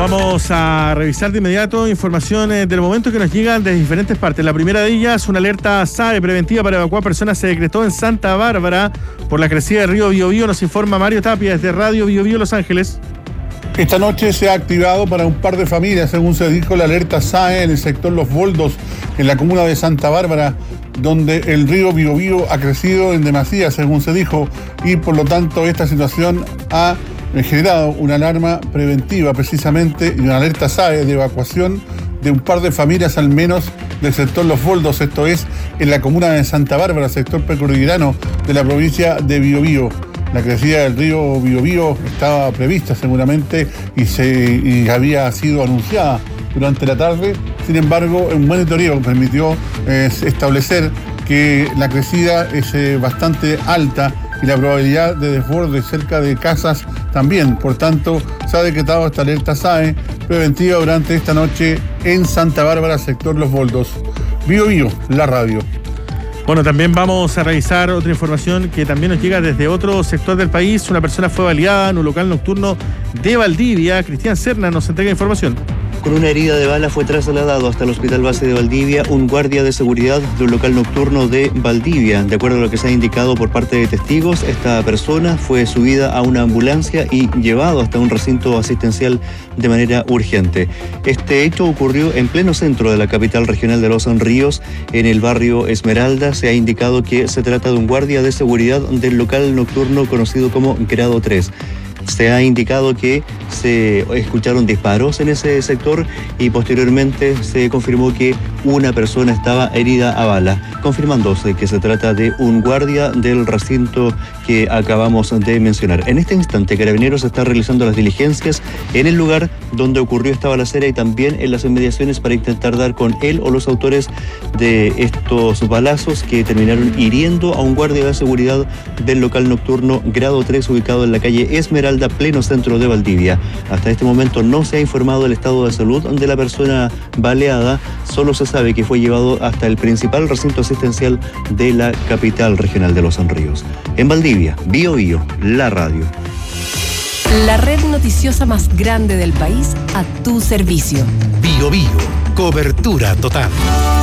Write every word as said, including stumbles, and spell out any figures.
vamos a revisar de inmediato información eh, del momento que nos llegan de diferentes partes. La primera de ellas, una alerta S A E preventiva para evacuar personas se decretó en Santa Bárbara por la crecida del río Biobío. Nos informa Mario Tapia desde Radio Biobío Los Ángeles. Esta noche se ha activado para un par de familias, según se dijo, la alerta S A E en el sector Los Boldos, en la comuna de Santa Bárbara, donde el río Biobío ha crecido en demasía, según se dijo, y por lo tanto esta situación ha generado una alarma preventiva precisamente y una alerta S A E de evacuación de un par de familias al menos del sector Los Boldos, esto es en la comuna de Santa Bárbara, sector precordillerano de la provincia de Biobío. La crecida del río Biobío estaba prevista seguramente y, se, y había sido anunciada durante la tarde. Sin embargo, un monitoreo permitió eh, establecer que la crecida es eh, bastante alta y la probabilidad de desborde cerca de casas también. Por tanto, se ha decretado esta alerta S A E preventiva durante esta noche en Santa Bárbara, sector Los Boldos. Biobío, la radio. Bueno, también vamos a revisar otra información que también nos llega desde otro sector del país. Una persona fue baleada en un local nocturno de Valdivia. Cristian Serna nos entrega información. Con una herida de bala fue trasladado hasta el Hospital Base de Valdivia un guardia de seguridad de un local nocturno de Valdivia. De acuerdo a lo que se ha indicado por parte de testigos, esta persona fue subida a una ambulancia y llevado hasta un recinto asistencial de manera urgente. Este hecho ocurrió en pleno centro de la capital regional de Los Ríos, en el barrio Esmeralda. Se ha indicado que se trata de un guardia de seguridad del local nocturno conocido como Grado tres. Se ha indicado que se escucharon disparos en ese sector y posteriormente se confirmó que una persona estaba herida a bala, confirmándose que se trata de un guardia del recinto que acabamos de mencionar. En este instante, Carabineros está realizando las diligencias en el lugar donde ocurrió esta balacera y también en las inmediaciones para intentar dar con él o los autores de estos balazos que terminaron hiriendo a un guardia de seguridad del local nocturno Grado tres ubicado en la calle Esmeralda, pleno centro de Valdivia. Hasta este momento no se ha informado el estado de salud de la persona baleada, solo se sabe que fue llevado hasta el principal recinto asistencial de la capital regional de Los Ríos. En Valdivia, Biobío, la radio. La red noticiosa más grande del país a tu servicio. Biobío, cobertura total.